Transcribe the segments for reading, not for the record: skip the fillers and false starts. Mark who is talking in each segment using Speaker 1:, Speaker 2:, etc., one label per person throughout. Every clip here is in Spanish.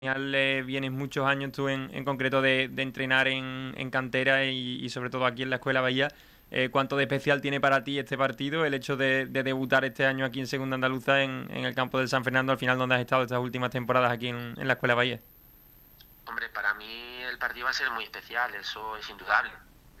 Speaker 1: final vienes muchos años tú en concreto de entrenar en cantera y sobre todo aquí en la Escuela Bahía. ¿Cuánto de especial tiene para ti este partido, el hecho de debutar este año aquí en Segunda Andaluza en el campo del San Fernando, al final donde has estado estas últimas temporadas aquí en la Escuela Bahía?
Speaker 2: Hombre, para mí el partido va a ser muy especial, eso es indudable.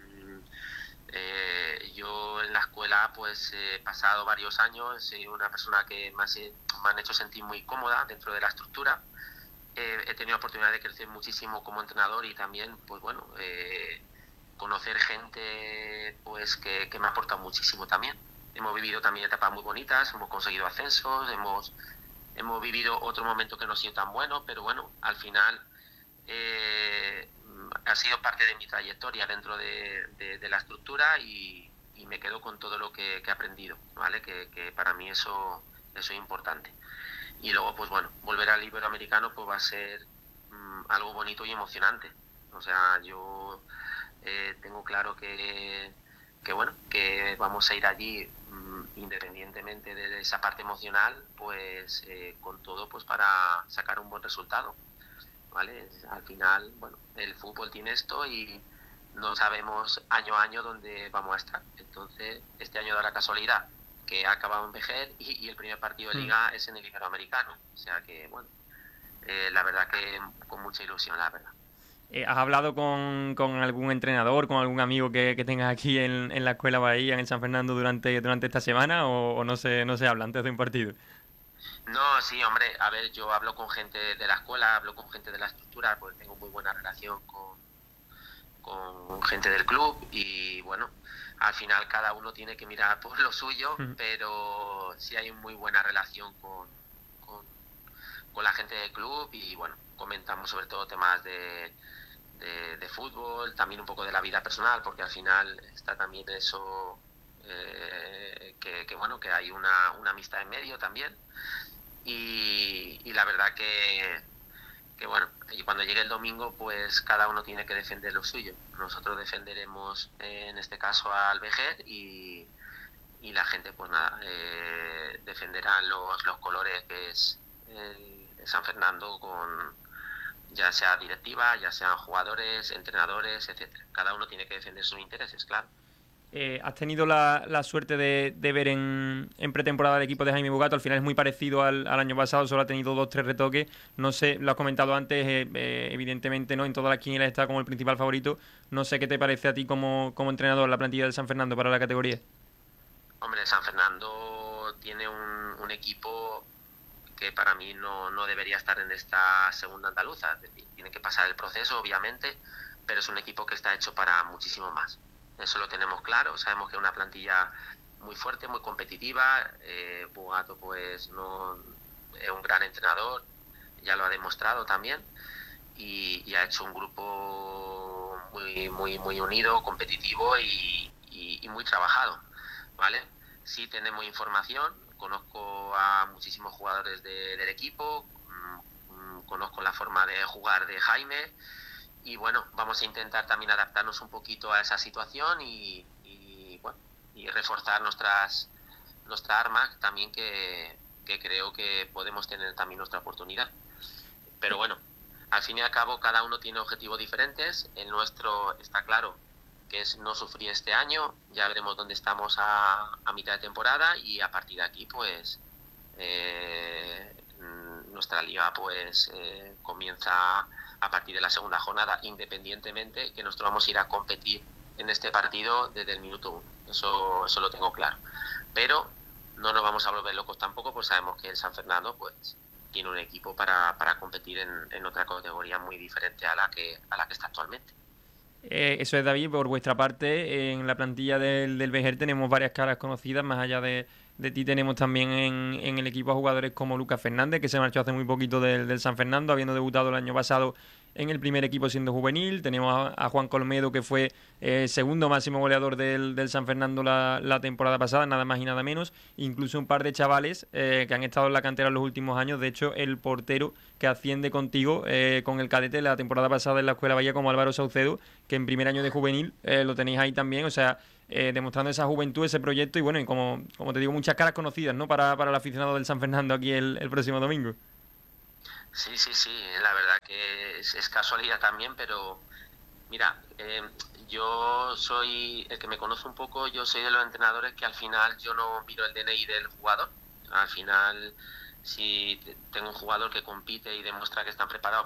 Speaker 2: Yo en la escuela pues he pasado varios años, soy una persona que me han hecho sentir muy cómoda dentro de la estructura. He tenido oportunidad de crecer muchísimo como entrenador y también, pues bueno, conocer gente pues que me ha aportado muchísimo también. Hemos vivido también etapas muy bonitas, hemos conseguido ascensos, hemos vivido otro momento que no ha sido tan bueno, pero bueno, al final eh, ha sido parte de mi trayectoria dentro de la estructura y me quedo con todo lo que he aprendido, ¿vale? Que para mí eso es importante. Y luego, pues bueno, volver al Iberoamericano pues va a ser algo bonito y emocionante. O sea, yo tengo claro que bueno, que vamos a ir allí independientemente de esa parte emocional, pues con todo pues para sacar un buen resultado. ¿Vale? Al final, bueno, el fútbol tiene esto y no sabemos año a año dónde vamos a estar. Entonces, este año da la casualidad que ha acabado en Vejer y el primer partido de
Speaker 1: Mm.
Speaker 2: liga es en el Iberoamericano. O sea que, bueno, la verdad que con mucha ilusión, la verdad.
Speaker 1: ¿Has hablado con algún entrenador, con algún amigo que tengas aquí en la Escuela Bahía, en el San Fernando, durante esta semana o no se habla antes de un partido?
Speaker 2: No, sí, hombre, a ver, yo hablo con gente de la escuela, hablo con gente de la estructura, pues tengo muy buena relación con gente del club y bueno, al final cada uno tiene que mirar por lo suyo, pero sí hay muy buena relación con, con la gente del club y bueno, comentamos sobre todo temas de fútbol, también un poco de la vida personal, porque al final está también eso, que bueno, que hay una amistad en medio también y la verdad que bueno, y cuando llegue el domingo, pues cada uno tiene que defender lo suyo. Nosotros defenderemos, en este caso, al Vejer y la gente, pues nada, defenderá los colores que es el San Fernando con ya sea directiva, ya sean jugadores, entrenadores, etcétera. Cada uno tiene que defender sus intereses, claro.
Speaker 1: ¿Has tenido la suerte de ver en pretemporada el equipo de Jaime Bugato? Al final es muy parecido al año pasado, solo ha tenido dos, tres retoques. No sé, lo has comentado antes, evidentemente no, en todas las quinielas está como el principal favorito. No sé qué te parece a ti como entrenador la plantilla del San Fernando para la categoría.
Speaker 2: Hombre, San Fernando tiene un equipo que para mí no debería estar en esta segunda andaluza. Es decir, tiene que pasar el proceso, obviamente, pero es un equipo que está hecho para muchísimo más. Eso lo tenemos claro, sabemos que es una plantilla muy fuerte, muy competitiva. Bugato pues no es un gran entrenador, ya lo ha demostrado también y ha hecho un grupo muy unido, competitivo y muy trabajado, ¿vale? Sí tenemos información, conozco a muchísimos jugadores del equipo, conozco la forma de jugar de Jaime y bueno, vamos a intentar también adaptarnos un poquito a esa situación bueno, y reforzar nuestras armas también que creo que podemos tener también nuestra oportunidad. Pero bueno, al fin y al cabo cada uno tiene objetivos diferentes. El nuestro está claro que es no sufrir este año. Ya veremos dónde estamos a mitad de temporada y a partir de aquí pues nuestra liga pues comienza a partir de la segunda jornada, independientemente que nosotros vamos a ir a competir en este partido desde el minuto uno. Eso lo tengo claro. Pero no nos vamos a volver locos tampoco, pues sabemos que el San Fernando pues tiene un equipo para competir en otra categoría muy diferente a la que está actualmente.
Speaker 1: Eso es, David, por vuestra parte, en la plantilla del Vejer tenemos varias caras conocidas, más allá de ti tenemos también en el equipo a jugadores como Lucas Fernández, que se marchó hace muy poquito del San Fernando, habiendo debutado el año pasado en el primer equipo siendo juvenil. Tenemos a Juan Colmedo, que fue segundo máximo goleador del San Fernando la temporada pasada, nada más y nada menos. Incluso un par de chavales que han estado en la cantera en los últimos años. De hecho, el portero que asciende contigo con el cadete la temporada pasada en la Escuela Bahía como Álvaro Saucedo, que en primer año de juvenil lo tenéis ahí también. O sea, demostrando esa juventud, ese proyecto y bueno, y como te digo, muchas caras conocidas, ¿no? Para el aficionado del San Fernando aquí el próximo domingo.
Speaker 2: Sí, sí, sí, la verdad que es casualidad también, pero mira, yo soy, el que me conoce un poco, yo soy de los entrenadores que al final yo no miro el DNI del jugador. Al final, si tengo un jugador que compite y demuestra que están preparados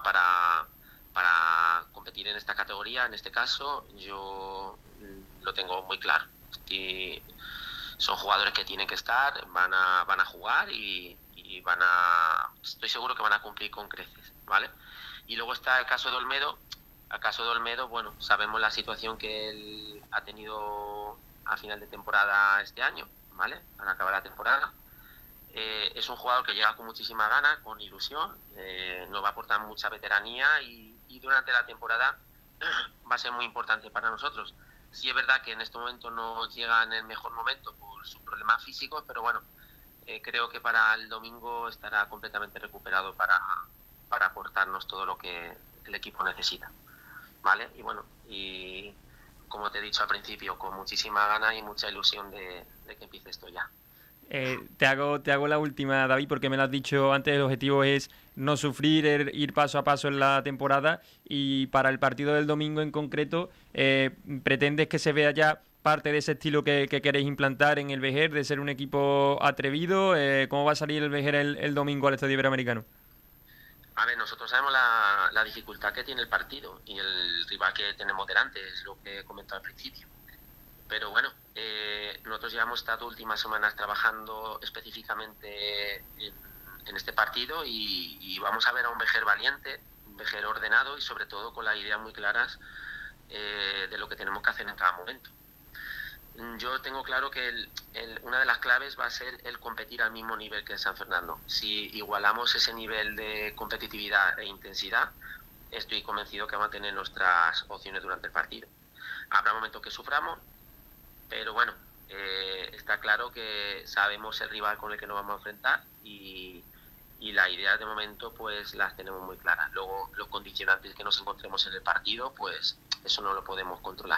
Speaker 2: para competir en esta categoría, en este caso, yo lo tengo muy claro. Y son jugadores que tienen que estar, van a jugar y estoy seguro que van a cumplir con creces, ¿vale? Y luego está el caso de Olmedo. El caso de Olmedo, bueno, sabemos la situación que él ha tenido a final de temporada este año, ¿vale? Al acabar la temporada. Es un jugador que llega con muchísima ganas, con ilusión, nos va a aportar mucha veteranía y durante la temporada va a ser muy importante para nosotros. Sí es verdad que en este momento no llega en el mejor momento por sus problemas físicos, pero bueno, creo que para el domingo estará completamente recuperado para aportarnos todo lo que el equipo necesita, ¿vale? Y bueno, y como te he dicho al principio, con muchísima gana y mucha ilusión de que empiece esto ya.
Speaker 1: Te hago la última, David, porque me lo has dicho antes, el objetivo es no sufrir, ir paso a paso en la temporada y para el partido del domingo en concreto, ¿pretendes que se vea ya parte de ese estilo que queréis implantar en el Vejer, de ser un equipo atrevido? ¿Cómo va a salir el Vejer el domingo al Estadio Iberoamericano?
Speaker 2: A ver, nosotros sabemos la dificultad que tiene el partido y el rival que tenemos delante, es lo que he comentado al principio. Pero bueno, nosotros llevamos estas últimas semanas trabajando específicamente en este partido y vamos a ver a un Vejer valiente, un Vejer ordenado y sobre todo con las ideas muy claras de lo que tenemos que hacer en cada momento. Yo tengo claro que una de las claves va a ser el competir al mismo nivel que en San Fernando. Si igualamos ese nivel de competitividad e intensidad, estoy convencido que vamos a tener nuestras opciones durante el partido. Habrá momentos que suframos, pero bueno, está claro que sabemos el rival con el que nos vamos a enfrentar y las ideas de momento pues las tenemos muy claras. Luego los condicionantes que nos encontremos en el partido, pues eso no lo podemos controlar.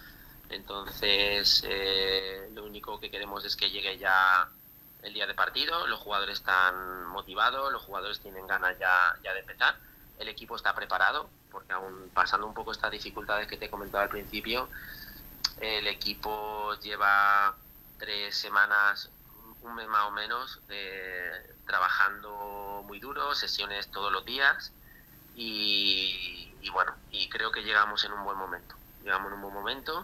Speaker 2: Entonces lo único que queremos es que llegue ya el día de partido, los jugadores están motivados, los jugadores tienen ganas ya de empezar, el equipo está preparado, porque aún pasando un poco estas dificultades que te he comentado al principio, el equipo lleva 3 semanas, un mes más o menos, trabajando muy duro, sesiones todos los días y bueno, y creo que llegamos en un buen momento. Llegamos en un buen momento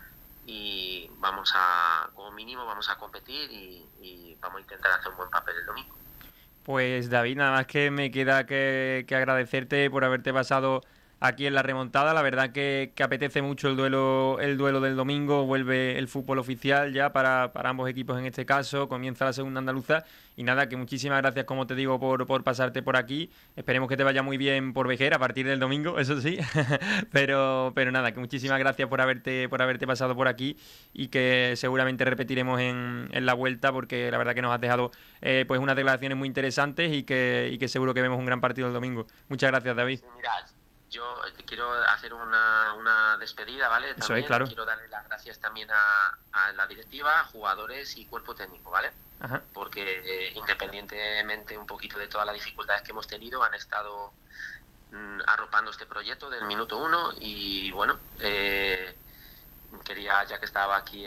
Speaker 2: y como mínimo vamos a competir y vamos a intentar hacer un buen papel el domingo.
Speaker 1: Pues David, nada más que me queda que agradecerte por haberte pasado aquí en la remontada. La verdad que apetece mucho el duelo del domingo. Vuelve el fútbol oficial ya para ambos equipos en este caso. Comienza la segunda andaluza. Y nada, que muchísimas gracias, como te digo, por pasarte por aquí. Esperemos que te vaya muy bien por Vejer a partir del domingo, eso sí. pero nada, que muchísimas gracias por haberte pasado por aquí y que seguramente repetiremos en la vuelta porque la verdad que nos has dejado pues unas declaraciones muy interesantes y que seguro que vemos un gran partido el domingo. Muchas gracias, David.
Speaker 2: Sí, mira, yo quiero hacer una despedida, ¿vale? También
Speaker 1: eso es, claro.
Speaker 2: Quiero darle las gracias también a la directiva, jugadores y cuerpo técnico, ¿vale?
Speaker 1: Ajá.
Speaker 2: Porque independientemente un poquito de todas las dificultades que hemos tenido, han estado arropando este proyecto del minuto 1 y bueno, quería, ya que estaba aquí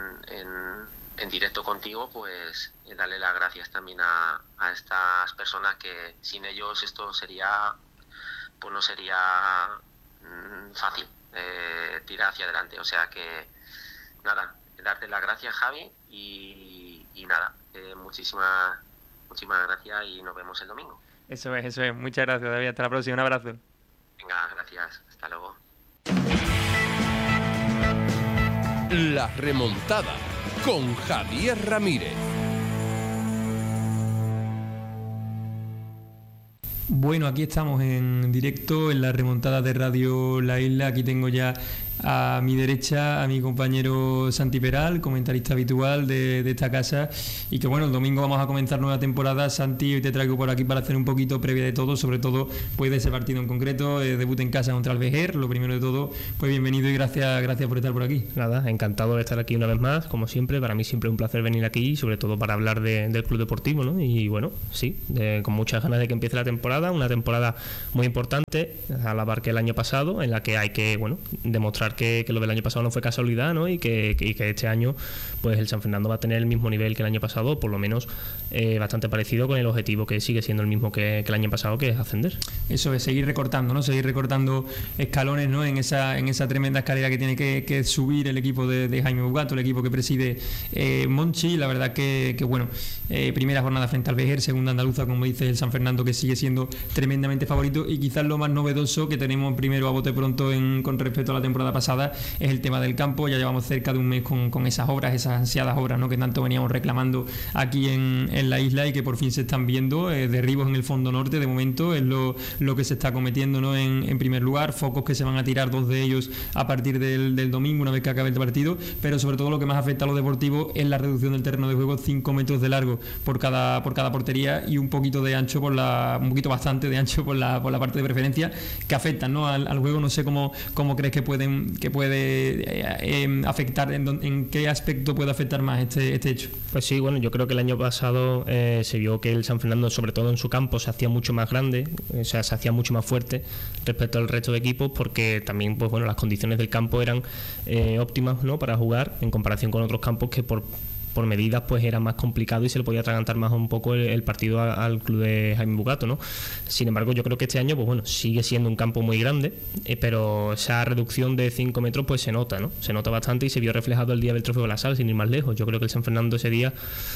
Speaker 2: en directo contigo, pues darle las gracias también a estas personas que sin ellos esto sería, pues no sería fácil tirar hacia adelante. O sea que nada, darte las gracias, Javi, y nada, muchísimas gracias y nos vemos el domingo.
Speaker 1: Eso es. Muchas gracias, David. Hasta la próxima. Un abrazo.
Speaker 2: Venga, gracias. Hasta luego.
Speaker 3: La remontada con Javier Ramírez.
Speaker 1: Bueno, aquí estamos en directo en la remontada de Radio La Isla. Aquí tengo ya a mi derecha a mi compañero Santi Peral, comentarista habitual de esta casa, y que bueno, el domingo vamos a comenzar nueva temporada. Santi, hoy te traigo por aquí para hacer un poquito previa de todo, sobre todo pues de ese partido en concreto, debut en casa contra el Vejer. Lo primero de todo, pues bienvenido y gracias por estar por aquí.
Speaker 4: Nada, encantado de estar aquí una vez más, como siempre. Para mí siempre es un placer venir aquí, sobre todo para hablar del club deportivo, ¿no? Y bueno, sí, con muchas ganas de que empiece la temporada, una temporada muy importante, a la par que el año pasado, en la que hay que, bueno, demostrar que lo del año pasado no fue casualidad, ¿no? Y que este año pues el San Fernando va a tener el mismo nivel que el año pasado, por lo menos bastante parecido, con el objetivo que sigue siendo el mismo que el año pasado, que es ascender.
Speaker 1: Eso es, seguir recortando, ¿no? Seguir recortando escalones, ¿no? En esa tremenda escalera que tiene que subir el equipo de Jaime Bugato, el equipo que preside Monchi. La verdad que bueno, primera jornada frente al Vejer, segunda andaluza, como dice el San Fernando, que sigue siendo tremendamente favorito, y quizás lo más novedoso que tenemos primero a bote pronto con respecto a la temporada pasada es el tema del campo. Ya llevamos cerca de un mes con esas obras, esas ansiadas obras, ¿no? Que tanto veníamos reclamando aquí en la isla, y que por fin se están viendo. Derribos en el fondo norte, de momento es lo que se está cometiendo, ¿no? En primer lugar, focos que se van a tirar, 2 de ellos a partir del domingo, una vez que acabe el partido, pero sobre todo lo que más afecta a lo deportivo es la reducción del terreno de juego, 5 metros de largo por cada portería, y un poquito de ancho bastante de ancho por la parte de preferencia, que afectan, ¿no? al juego. No sé cómo crees que puede afectar, en qué aspecto puede afectar más este hecho.
Speaker 4: Pues sí, bueno, yo creo que el año pasado se vio que el San Fernando, sobre todo en su campo, se hacía mucho más grande, o sea, se hacía mucho más fuerte respecto al resto de equipos, porque también, pues bueno, las condiciones del campo eran óptimas, ¿no? Para jugar, en comparación con otros campos que por medidas pues era más complicado y se le podía atragantar más un poco el partido al club de Jaime Bugato, ¿no? Sin embargo, yo creo que este año pues bueno, sigue siendo un campo muy grande, pero esa reducción de 5 metros pues se nota, ¿no? Se nota bastante, y se vio reflejado el día del Trofeo de la Sal, sin ir más lejos. Yo creo que el San Fernando ese día,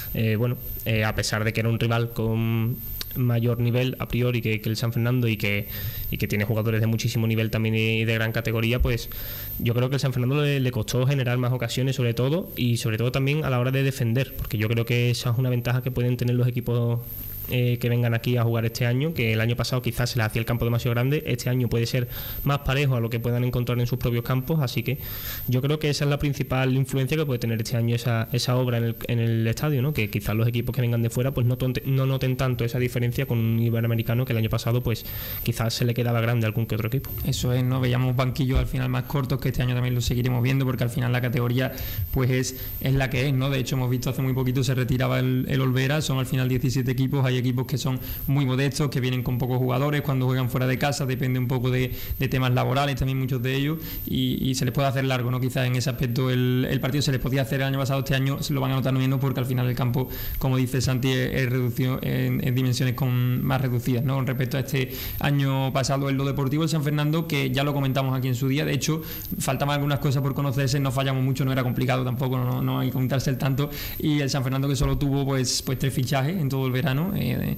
Speaker 4: a pesar de que era un rival con mayor nivel a priori que el San Fernando, y que tiene jugadores de muchísimo nivel también y de gran categoría, pues yo creo que el San Fernando le costó generar más ocasiones, sobre todo también a la hora de defender, porque yo creo que esa es una ventaja que pueden tener los equipos que vengan aquí a jugar este año, que el año pasado quizás se les hacía el campo demasiado grande. Este año puede ser más parejo a lo que puedan encontrar en sus propios campos, así que yo creo que esa es la principal influencia que puede tener este año esa obra en el estadio, ¿no? Que quizás los equipos que vengan de fuera pues no noten tanto esa diferencia con un iberoamericano, que el año pasado pues quizás se le quedaba grande a algún que otro equipo.
Speaker 1: Eso es, ¿no? Veíamos banquillos al final más cortos, que este año también lo seguiremos viendo, porque al final la categoría pues es la que es, ¿no? De hecho, hemos visto hace muy poquito se retiraba el Olvera. Son al final 17 equipos, hay equipos que son muy modestos, que vienen con pocos jugadores cuando juegan fuera de casa, depende un poco de temas laborales también, muchos de ellos, y se les puede hacer largo, ¿no? Quizás en ese aspecto el partido se les podía hacer el año pasado, este año se lo van a notar menos, porque al final el campo, como dice Santi, es reducido en dimensiones más reducidas, ¿no? Con respecto a este año pasado. En lo deportivo, el San Fernando, que ya lo comentamos aquí en su día, de hecho faltaban algunas cosas por conocerse, no fallamos mucho, no era complicado tampoco, no hay que comentarse el tanto, y el San Fernando, que solo tuvo pues 3 fichajes en todo el verano,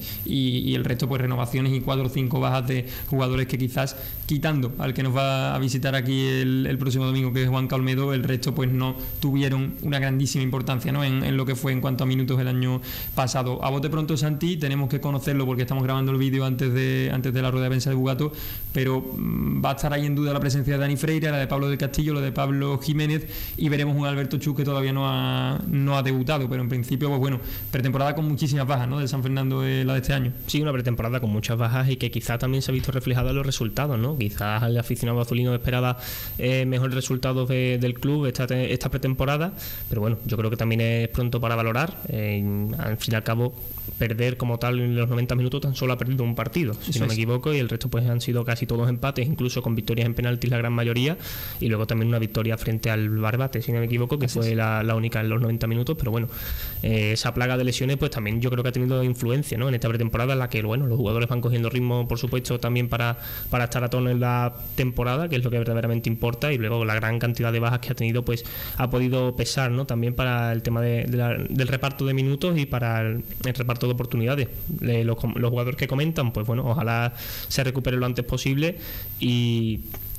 Speaker 1: y el resto pues renovaciones y 4 o 5 bajas de jugadores, que quizás, quitando al que nos va a visitar aquí el próximo domingo, que es Juan Olmedo, el resto pues no tuvieron una grandísima importancia, ¿no? en lo que fue en cuanto a minutos el año pasado. A bote pronto, Santi, tenemos que conocerlo porque estamos grabando el vídeo antes de la rueda de prensa de Bugato, pero va a estar ahí en duda la presencia de Dani Freire, la de Pablo del Castillo, la de Pablo Jiménez, y veremos un Alberto Chus que todavía no ha debutado, pero en principio pues bueno, pretemporada con muchísimas bajas, ¿no? Del San Fernando, la de este año.
Speaker 4: Sí, una pretemporada con muchas bajas, y que quizás también se ha visto reflejada en los resultados, ¿no? Quizás el aficionado azulino esperaba mejores resultados del club esta pretemporada, pero bueno, yo creo que también es pronto para valorar. Al fin y al cabo, perder como tal en los 90 minutos tan solo ha perdido un partido, si no me equivoco, y el resto pues han sido casi todos empates, incluso con victorias en penaltis la gran mayoría, y luego también una victoria frente al Barbate, si no me equivoco, que fue la única en los 90 minutos. Pero bueno, esa plaga de lesiones pues también yo creo que ha tenido influencia, ¿no? En esta pretemporada, en la que bueno, los jugadores van cogiendo ritmo, por supuesto, también para estar a tono en la temporada, que es lo que verdaderamente importa, y luego la gran cantidad de bajas que ha tenido pues ha podido pesar, ¿no? También para el tema del reparto de minutos y para el reparto de oportunidades. Los jugadores que comentan, pues bueno, ojalá se recupere lo antes posible, y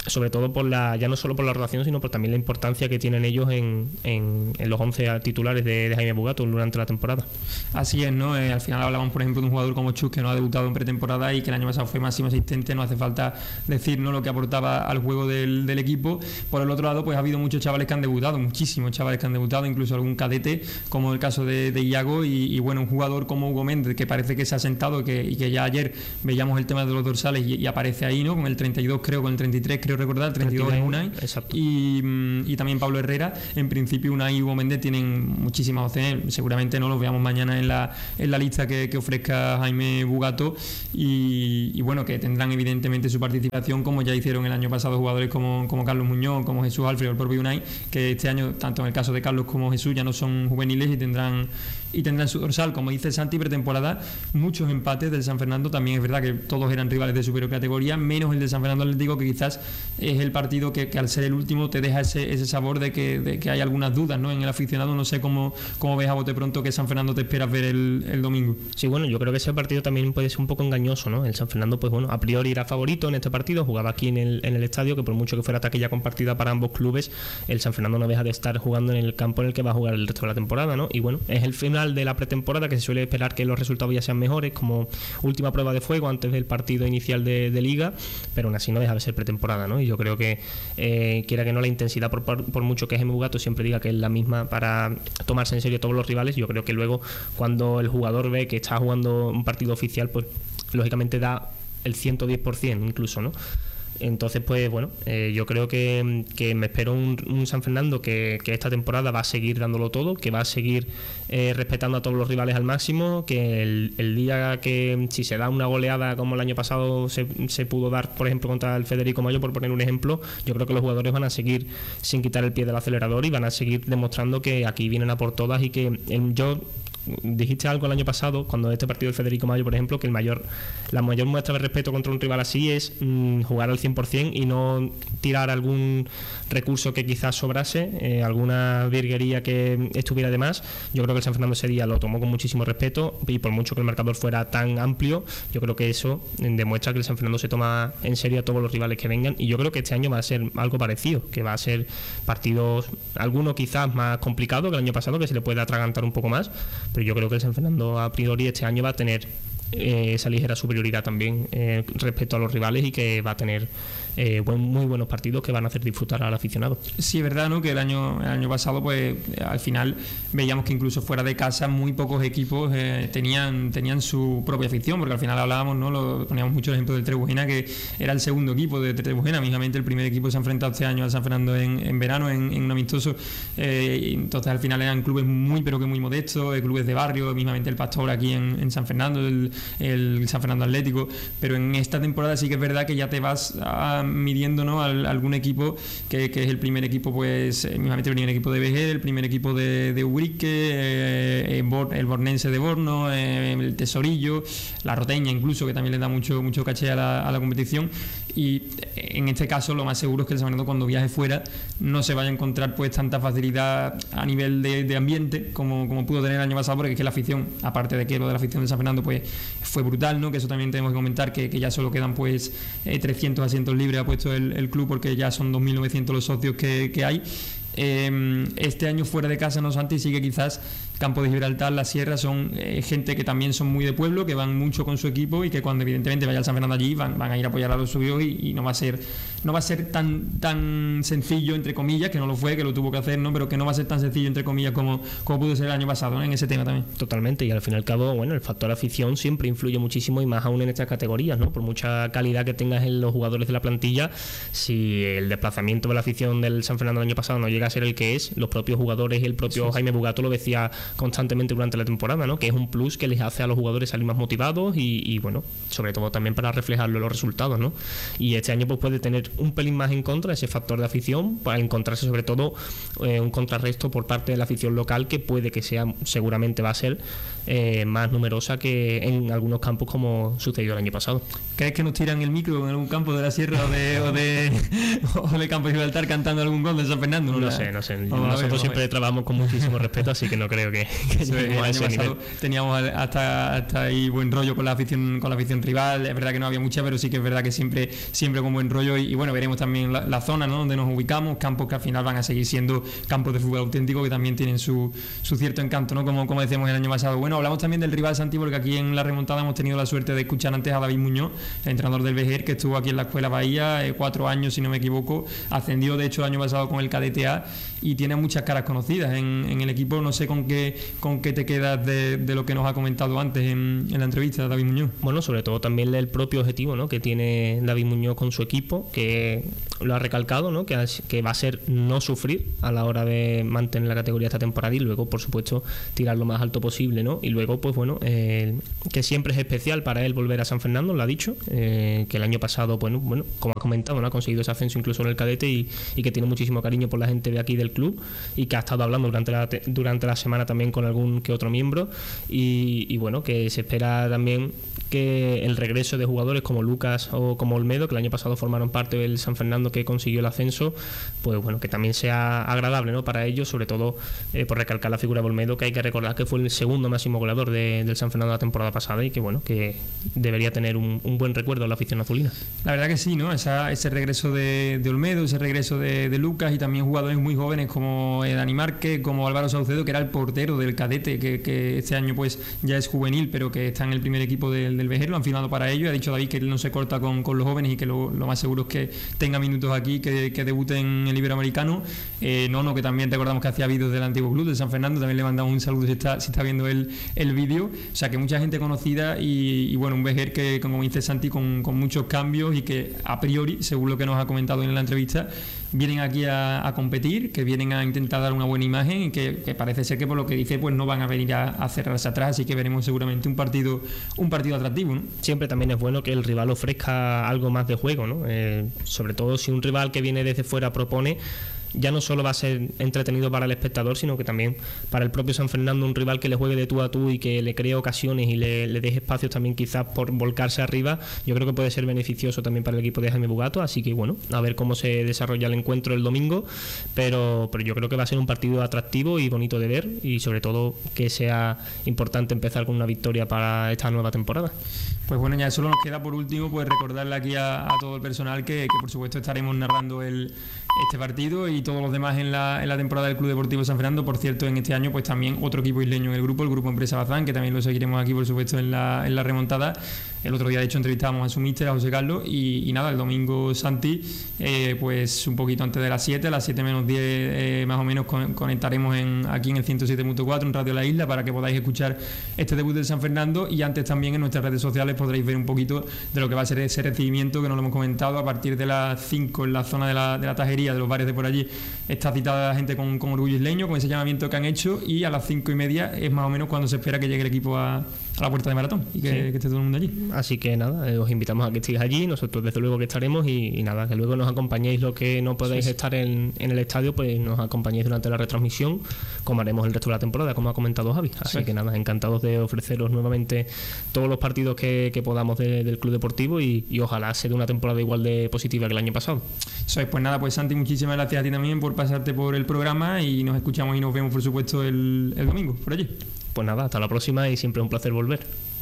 Speaker 4: sobre todo ya no solo por la rotación, sino por también la importancia que tienen ellos en los 11 titulares de Jaime Bugato durante la temporada.
Speaker 1: Así es, ¿no? Al final hablábamos, por ejemplo, de un jugador como Chus, que no ha debutado en pretemporada y que el año pasado fue máximo asistente. No hace falta decir, ¿no?, lo que aportaba al juego del equipo. Por el otro lado, pues ha habido muchos chavales que han debutado, muchísimos chavales que han debutado, incluso algún cadete, como el caso de Iago, y bueno, un jugador como Hugo Méndez, que parece que se ha sentado y que ya ayer veíamos el tema de los dorsales y aparece ahí, ¿no?, con el 32, creo, con el 33, creo recordar, el 32 es Unai.
Speaker 4: Exacto.
Speaker 1: Y también Pablo Herrera. En principio, Unai y Hugo Méndez tienen muchísimas opciones. Seguramente no los veamos mañana en la lista que ofrezca Jaime Bugato, y bueno, que tendrán evidentemente su participación, como ya hicieron el año pasado jugadores como Carlos Muñoz, como Jesús Alfredo, el propio Unai, que este año, tanto en el caso de Carlos como Jesús, ya no son juveniles y tendrán su dorsal. Como dice Santi, pretemporada, muchos empates del San Fernando. También es verdad que todos eran rivales de superior categoría, menos el de San Fernando Atlético, que quizás es el partido que al ser el último te deja ese sabor de que hay algunas dudas, ¿no?, en el aficionado. No sé cómo ves a bote pronto que San Fernando te esperas ver el domingo.
Speaker 4: Sí, bueno, yo creo que ese partido también puede ser un poco engañoso, ¿no? El San Fernando, pues bueno, a priori era favorito en este partido, jugaba aquí en el estadio, que por mucho que fuera taquilla compartida para ambos clubes, el San Fernando no deja de estar jugando en el campo en el que va a jugar el resto de la temporada, ¿no? Y bueno, es el final de la pretemporada, que se suele esperar que los resultados ya sean mejores, como última prueba de fuego antes del partido inicial de Liga, pero aún así no deja de ser pretemporada, ¿no? Y yo creo que quiera que no, la intensidad, por mucho que Jaime Bugato siempre diga que es la misma para tomarse en serio a todos los rivales, yo creo que luego cuando el jugador ve que está jugando un partido oficial, pues lógicamente da el 110% incluso, ¿no? Entonces, pues bueno, yo creo que me espero un San Fernando que esta temporada va a seguir dándolo todo, que va a seguir respetando a todos los rivales al máximo, que el día que, si se da una goleada como el año pasado se pudo dar, por ejemplo, contra el Federico Mayo, por poner un ejemplo, yo creo que los jugadores van a seguir sin quitar el pie del acelerador y van a seguir demostrando que aquí vienen a por todas, y que dijiste algo el año pasado, cuando este partido del Federico Mayo, por ejemplo, que la mayor muestra de respeto contra un rival así es jugar al 100% y no tirar algún recurso que quizás sobrase, alguna virguería que estuviera de más. Yo creo que el San Fernando ese día lo tomó con muchísimo respeto, y por mucho que el marcador fuera tan amplio, yo creo que eso demuestra que el San Fernando se toma en serio a todos los rivales que vengan, y yo creo que este año va a ser algo parecido, que va a ser partidos, algunos quizás más complicados que el año pasado, que se le puede atragantar un poco más, pero yo creo que el San Fernando a priori este año va a tener esa ligera superioridad también respecto a los rivales, y que va a tener muy buenos partidos que van a hacer disfrutar al aficionado.
Speaker 1: Sí, es verdad, ¿no?, que el año pasado, pues al final veíamos que incluso fuera de casa muy pocos equipos tenían su propia afición, porque al final hablábamos, ¿no?, poníamos mucho el ejemplo del Trebujena, que era el segundo equipo de Trebujena. Mismamente el primer equipo se ha enfrentado este año al San Fernando en verano, en un amistoso, entonces al final eran clubes muy pero que muy modestos, clubes de barrio, mismamente el Pastor aquí en San Fernando, el San Fernando Atlético. Pero en esta temporada sí que es verdad que ya te vas midiendo, ¿no?, algún equipo que es el primer equipo, pues mismamente el primer equipo de Vejer, el primer equipo de Ubrique, el Bornense de Borno, el Tesorillo, la Roteña incluso, que también le da mucho caché a la competición. Y en este caso lo más seguro es que el San Fernando, cuando viaje fuera, no se vaya a encontrar pues tanta facilidad a nivel de ambiente como pudo tener el año pasado, porque es que la afición, aparte de que lo de la afición de San Fernando pues fue brutal, ¿no?, que eso también tenemos que comentar, que ya solo quedan pues 300 asientos libres, ha puesto el club, porque ya son 2.900 los socios que hay. Este año fuera de casa, no Santi, sí que quizás Campo de Gibraltar, la Sierra son gente que también son muy de pueblo, que van mucho con su equipo, y que cuando evidentemente vaya al San Fernando allí van a ir a apoyar a los suyos, y no va a ser tan sencillo, entre comillas, que no lo fue, que lo tuvo que hacer, ¿no?, pero que no va a ser tan sencillo, entre comillas, como pudo ser el año pasado, ¿no?, en ese tema también.
Speaker 4: Totalmente, y al fin y al cabo, bueno, el factor afición siempre influye muchísimo, y más aún en estas categorías, ¿no?, por mucha calidad que tengas en los jugadores de la plantilla, si el desplazamiento de la afición del San Fernando el año pasado no llega a ser el que es, los propios jugadores y el propio Jaime Bugato lo decía constantemente durante la temporada, ¿no?, que es un plus que les hace a los jugadores salir más motivados y bueno, sobre todo también para reflejarlo en los resultados, ¿no? Y este año pues puede tener un pelín más en contra ese factor de afición, para encontrarse sobre todo un contrarresto por parte de la afición local, que puede que sea, seguramente va a ser más numerosa que en algunos campos, como sucedió el año pasado.
Speaker 1: ¿Crees que nos tiran el micro en algún campo de la Sierra o de Campo de Gibraltar cantando algún gol de San Fernando?
Speaker 4: No No sé. Nosotros siempre trabajamos con muchísimo respeto, así que no creo que lleguemos a ese nivel.
Speaker 1: Teníamos hasta ahí buen rollo con la afición rival. Es verdad que no había mucha, pero sí que es verdad que siempre con buen rollo. Y bueno, veremos también la zona, ¿no?, donde nos ubicamos, campos que al final van a seguir siendo campos de fútbol auténtico, que también tienen su cierto encanto, ¿no?, como decíamos el año pasado. Bueno, hablamos también del rival Santi, porque aquí en la remontada hemos tenido la suerte de escuchar antes a David Muñoz, el entrenador del Vejer, que estuvo aquí en la Escuela Bahía 4 años, si no me equivoco. Ascendió de hecho el año pasado con el Cadete A y tiene muchas caras conocidas en el equipo. No sé con qué te quedas de lo que nos ha comentado antes en la entrevista, David Muñoz.
Speaker 4: Bueno, sobre todo también el propio objetivo, ¿no?, que tiene David Muñoz con su equipo, que lo ha recalcado, ¿no?, que va a ser no sufrir a la hora de mantener la categoría esta temporada y luego, por supuesto, tirar lo más alto posible, ¿no? Y luego, pues bueno, que siempre es especial para él volver a San Fernando, lo ha dicho, que el año pasado, bueno, como ha comentado, ¿no?, ha conseguido ese ascenso incluso en el cadete y que tiene muchísimo cariño por la gente de aquí del club y que ha estado hablando durante la semana también con algún que otro miembro y bueno, que se espera también que el regreso de jugadores como Lucas o como Olmedo, que el año pasado formaron parte del San Fernando que consiguió el ascenso, pues bueno, que también sea agradable, ¿no?, para ellos, sobre todo por recalcar la figura de Olmedo, que hay que recordar que fue el segundo máximo goleador del San Fernando la temporada pasada y que bueno, que debería tener un buen recuerdo en la afición azulina.
Speaker 1: La verdad que sí, ¿no? Ese regreso de Olmedo, ese regreso de Lucas y también jugadores muy jóvenes como Dani Márquez, como Álvaro Saucedo, que era el portero del cadete, que este año pues ya es juvenil, pero que está en el primer equipo del Vejer. Lo han firmado para ello. Ha dicho David que él no se corta con los jóvenes y que lo más seguro es que tenga minutos aquí, que debute en el Iberoamericano. Nono, que también recordamos que hacía vídeos del antiguo club de San Fernando, también le mandamos un saludo si está viendo el vídeo. O sea que mucha gente conocida y bueno, un Vejer que, como dice Santi, con muchos cambios y que a priori, según lo que nos ha comentado en la entrevista, vienen aquí a competir, que vienen a intentar dar una buena imagen y que parece ser que, por lo que dice, pues no van a venir a cerrarse atrás, así que veremos seguramente un partido atractivo, ¿no?
Speaker 4: Siempre también es bueno que el rival ofrezca algo más de juego, ¿no? Sobre todo si un rival que viene desde fuera propone, ya no solo va a ser entretenido para el espectador, sino que también para el propio San Fernando, un rival que le juegue de tú a tú y que le cree ocasiones y le deje espacios también quizás por volcarse arriba, yo creo que puede ser beneficioso también para el equipo de Jaime Bugato, así que bueno, a ver cómo se desarrolla el encuentro el domingo, pero yo creo que va a ser un partido atractivo y bonito de ver y sobre todo que sea importante empezar con una victoria para esta nueva temporada.
Speaker 1: Pues bueno, ya solo nos queda por último pues recordarle aquí a todo el personal que por supuesto estaremos narrando este partido y todos los demás en la temporada del Club Deportivo San Fernando. Por cierto, en este año pues también otro equipo isleño en el grupo Empresa Bazán, que también lo seguiremos aquí por supuesto en la remontada. El otro día de hecho entrevistábamos a su míster, a José Carlos, y nada, el domingo Santi, pues un poquito antes de las 7 menos 10 más o menos conectaremos aquí en el 107.4 en Radio La Isla para que podáis escuchar este debut del San Fernando, y antes también en nuestras redes sociales podréis ver un poquito de lo que va a ser ese recibimiento, que nos lo hemos comentado. A partir de las 5 en la zona de la tajería, de los bares de por allí, está citada la gente con orgullo isleño, con ese llamamiento que han hecho, y a las 5:30 es más o menos cuando se espera que llegue el equipo a la puerta de Maratón y que esté todo el mundo allí.
Speaker 4: Así que nada, os invitamos a que estéis allí, nosotros desde luego que estaremos y nada, que luego nos acompañéis lo que no podáis estar en el estadio, pues nos acompañéis durante la retransmisión, como haremos el resto de la temporada, como ha comentado Javi. Así que nada, encantados de ofreceros nuevamente todos los partidos que podamos del Club Deportivo y ojalá sea de una temporada igual de positiva que el año pasado.
Speaker 1: Pues nada, pues Santi, muchísimas gracias a ti también por pasarte por el programa y nos escuchamos y nos vemos por supuesto el domingo por allí.
Speaker 4: Pues nada, hasta la próxima y siempre es un placer volver.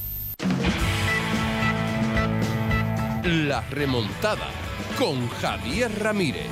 Speaker 3: La remontada con Javier Ramírez.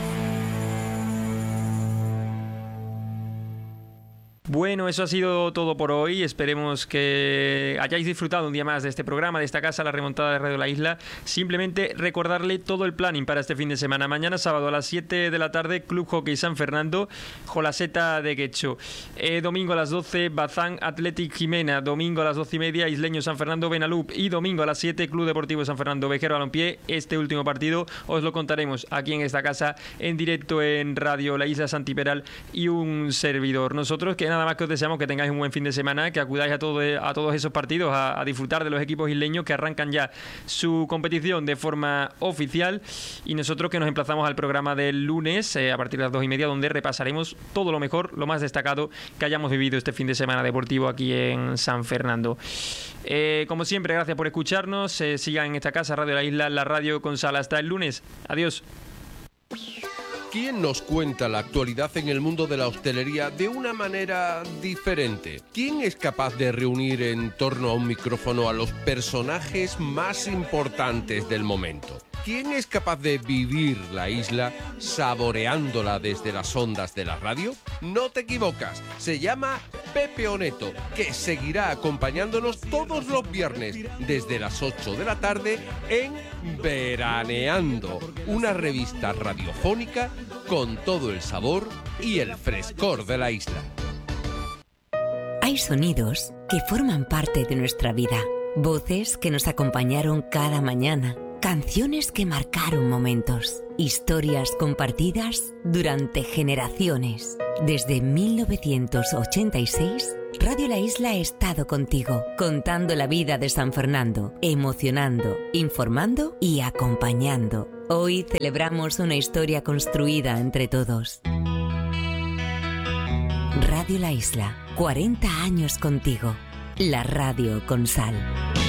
Speaker 1: Bueno, eso ha sido todo por hoy. Esperemos que hayáis disfrutado un día más de este programa, de esta casa, la remontada de Radio La Isla. Simplemente recordarle todo el planning para este fin de semana. Mañana sábado a las 7 de la tarde, Club Hockey San Fernando, Jolaseta de Guecho. Domingo a las 12, Bazán Athletic Jimena. Domingo a las 12:30, Isleño San Fernando Benalup. Y domingo a las 7, Club Deportivo San Fernando Vejero Balompié. Este último partido os lo contaremos aquí en esta casa, en directo en Radio La Isla, Santiperal y un servidor. Nosotros que nada más que os deseamos que tengáis un buen fin de semana, que acudáis a todos esos partidos a disfrutar de los equipos isleños que arrancan ya su competición de forma oficial, y nosotros que nos emplazamos al programa del lunes a partir de las 2:30, donde repasaremos todo lo mejor, lo más destacado que hayamos vivido este fin de semana deportivo aquí en San Fernando. Como siempre, gracias por escucharnos. Sigan en esta casa, Radio La Isla, la radio con sala. Hasta el lunes. Adiós.
Speaker 3: ¿Quién nos cuenta la actualidad en el mundo de la hostelería de una manera diferente? ¿Quién es capaz de reunir en torno a un micrófono a los personajes más importantes del momento? ¿Quién es capaz de vivir la isla saboreándola desde las ondas de la radio? No te equivocas, se llama Pepe Oneto, que seguirá acompañándonos todos los viernes desde las 8 de la tarde en Veraneando, una revista radiofónica con todo el sabor y el frescor de la isla.
Speaker 5: Hay sonidos que forman parte de nuestra vida, voces que nos acompañaron cada mañana, canciones que marcaron momentos, historias compartidas durante generaciones. Desde 1986, Radio La Isla ha estado contigo, contando la vida de San Fernando, emocionando, informando y acompañando. Hoy celebramos una historia construida entre todos. Radio La Isla, 40 años contigo. La radio con sal.